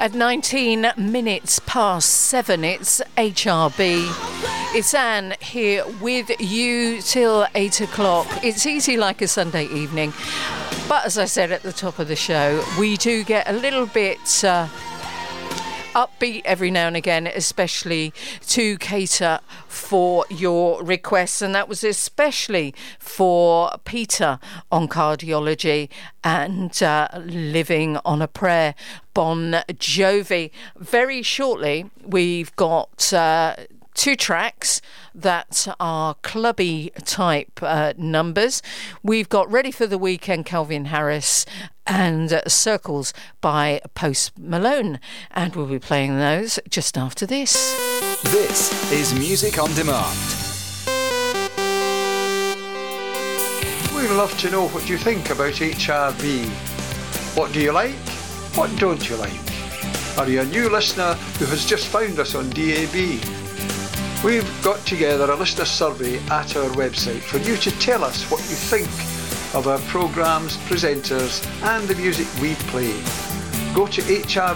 At 19 minutes past 7, it's HRB. It's Anne here with you till 8 o'clock. It's easy like a Sunday evening. But as I said at the top of the show, we do get a little bit upbeat every now and again, especially to cater for your requests, and that was especially for Peter on cardiology and Living on a Prayer, Bon Jovi. Very shortly we've got two tracks that are clubby type numbers. We've got Ready for the Weekend, Calvin Harris, and Circles by Post Malone, and we'll be playing those just after this. This is Music on Demand. We'd love to know what you think about HRB. What do you like? What don't you like? Are you a new listener who has just found us on DAB? We've got together a listener survey at our website for you to tell us what you think of our programmes, presenters and the music we play. Go to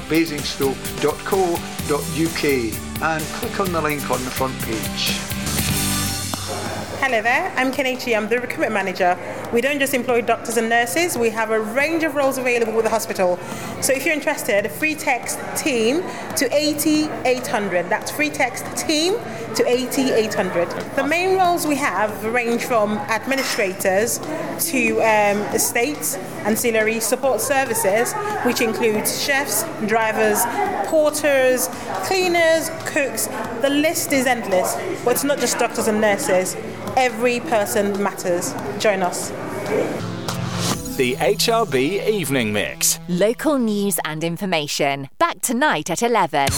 hrbasingstoke.co.uk and click on the link on the front page. Hello there, I'm Kenichi, I'm the recruitment manager. We don't just employ doctors and nurses, we have a range of roles available with the hospital. So if you're interested, free text TEAM to 80800. That's free text TEAM to 80800. The main roles we have range from administrators to estates, ancillary support services, which includes chefs, drivers, porters, cleaners, cooks. The list is endless, but it's not just doctors and nurses. Every person matters. Join us. The HRB Evening Mix. Local news and information. Back tonight at 11.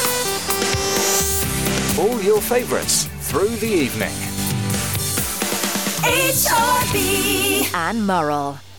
All your favourites through the evening. HRB. Anne Murrell.